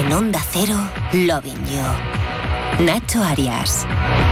En Onda Cero, Loving You. Nacho Arias.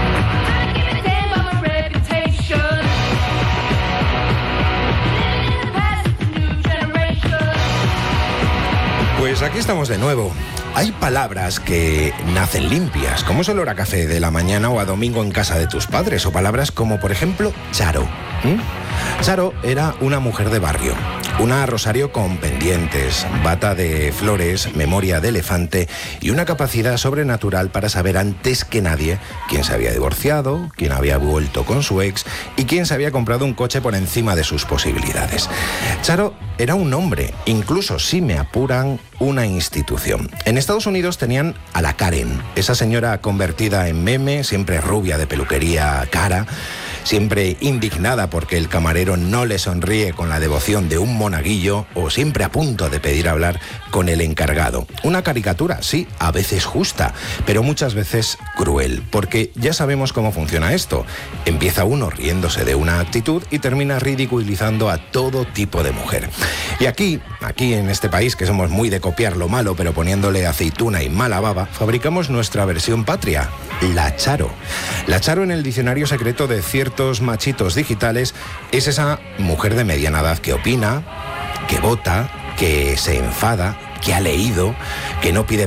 Pues aquí estamos de nuevo. Hay palabras que nacen limpias, como es el olor a café de la mañana o a domingo en casa de tus padres, o palabras como, por ejemplo, Charo. Charo era una mujer de barrio, una Rosario con pendientes, bata de flores, memoria de elefante y una capacidad sobrenatural para saber antes que nadie quién se había divorciado, quién había vuelto con su ex y quién se había comprado un coche por encima de sus posibilidades. Charo era un hombre, incluso si me apuran, una institución. En Estados Unidos tenían a la Karen, esa señora convertida en meme, siempre rubia de peluquería cara, siempre indignada porque el camarero no le sonríe con la devoción de un monaguillo o siempre a punto de pedir hablar con el encargado. Una caricatura, sí, a veces justa, pero muchas veces cruel, porque ya sabemos cómo funciona esto. Empieza uno riéndose de una actitud y termina ridiculizando a todo tipo de mujer. Y aquí en este país, que somos muy de copiar lo malo, pero poniéndole aceituna y mala baba, fabricamos nuestra versión patria, la Charo. La Charo, en el diccionario secreto de ciertos machitos digitales, es esa mujer de mediana edad que opina, que vota, que se enfada, que ha leído, que no pide